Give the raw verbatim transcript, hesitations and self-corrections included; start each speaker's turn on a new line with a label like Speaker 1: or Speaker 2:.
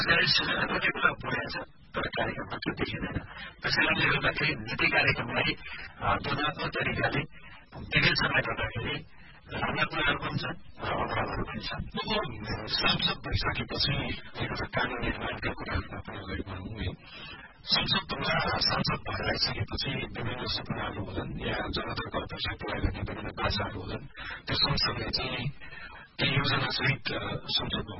Speaker 1: त्यसैले सूचना कति कुरा पुर्याउँछ तर कार्यक्रम मात्र देखिँदैन। त्यसैले गर्दाखेरि नीति कार्यक्रमलाई तुलनात्मक तरिकाले विभिन्न समय गर्दाखेरि राम्रा कुराहरू पनि छन् र अभावहरू पनि छन्।
Speaker 2: सांसद भइसकेपछि एउटा कानुन निर्माणका कुराहरूमा पनि अगाडि बढौँ है। संसदमा सांसद भएर आइसकेपछि विभिन्न सपनाहरू होलान् या जनताको अपेक्षा पुरा गर्ने विभिन्न बाचाहरू होलान्। त्यो सँगसँगै चाहिँ ती योजना सहित संसदमा